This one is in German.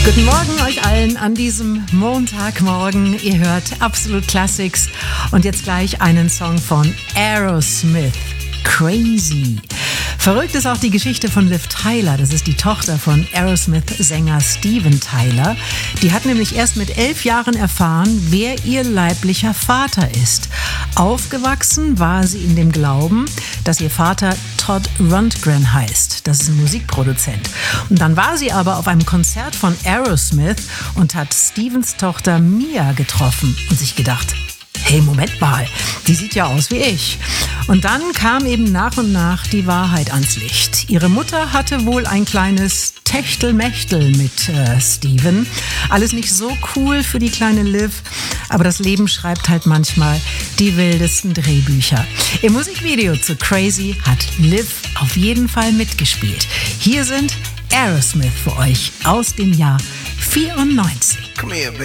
Guten Morgen euch allen an diesem Montagmorgen. Ihr hört Absolute Classics und jetzt gleich einen Song von Aerosmith, Crazy. Verrückt ist auch die Geschichte von Liv Tyler. Das ist die Tochter von Aerosmith-Sänger Steven Tyler. Die hat nämlich erst mit 11 Jahren erfahren, wer ihr leiblicher Vater ist. Aufgewachsen war sie in dem Glauben, dass ihr Vater Todd Rundgren heißt. Das ist ein Musikproduzent. Und dann war sie aber auf einem Konzert von Aerosmith und hat Stevens Tochter Mia getroffen und sich gedacht, hey, Moment mal, die sieht ja aus wie ich. Und dann kam eben nach und nach die Wahrheit ans Licht. Ihre Mutter hatte wohl ein kleines Techtelmechtel mit Steven. Alles nicht so cool für die kleine Liv, aber das Leben schreibt halt manchmal die wildesten Drehbücher. Im Musikvideo zu Crazy hat Liv auf jeden Fall mitgespielt. Hier sind Aerosmith für euch aus dem Jahr 94. Come here, baby.